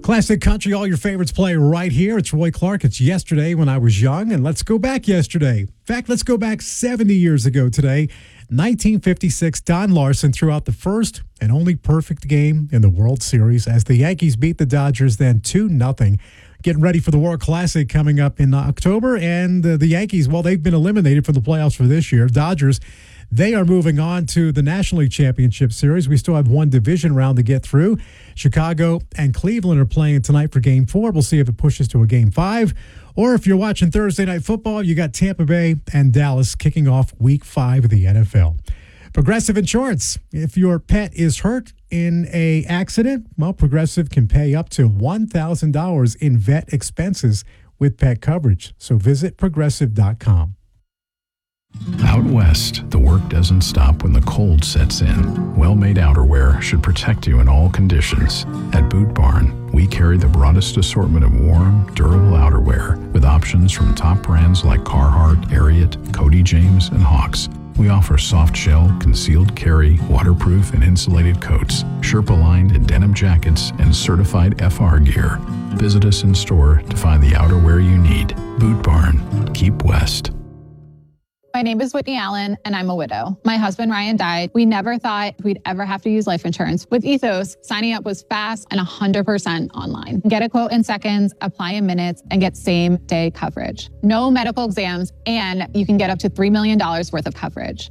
Classic country, all your favorites play right here. It's Roy Clark. It's Yesterday When I Was Young, and let's go back yesterday. In fact, let's go back 70 years ago today. 1956, Don Larson threw out the first and only perfect game in the World Series as the Yankees beat the Dodgers then 2-0. Getting ready for the World Classic coming up in October, and the Yankees, well, they've been eliminated from the playoffs for this year. Dodgers, they are moving on to the National League Championship Series. We still have one division round to get through. Chicago and Cleveland are playing tonight for Game 4. We'll see if it pushes to a Game 5. Or if you're watching Thursday Night Football, you got Tampa Bay and Dallas kicking off Week 5 of the NFL. Progressive Insurance. If your pet is hurt in an accident, well, Progressive can pay up to $1,000 in vet expenses with pet coverage. So visit Progressive.com. Out west, the work doesn't stop when the cold sets in. Well-made outerwear should protect you in all conditions. At Boot Barn, we carry the broadest assortment of warm, durable outerwear with options from top brands like Carhartt, Ariat, Cody James, and Hawks. We offer soft shell, concealed carry, waterproof and insulated coats, Sherpa-lined and denim jackets, and certified FR gear. Visit us in store to find the outerwear you need. Boot Barn. Keep west. My name is Whitney Allen, and I'm a widow. My husband, Ryan, died. We never thought we'd ever have to use life insurance. With Ethos, signing up was fast and 100% online. Get a quote in seconds, apply in minutes, and get same-day coverage. No medical exams, and you can get up to $3 million worth of coverage.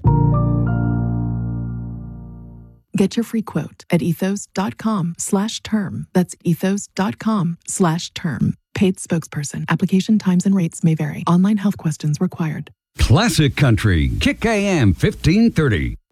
Get your free quote at ethos.com/term. That's ethos.com/term. Paid spokesperson. Application times and rates may vary. Online health questions required. Classic Country, Kick AM 1530.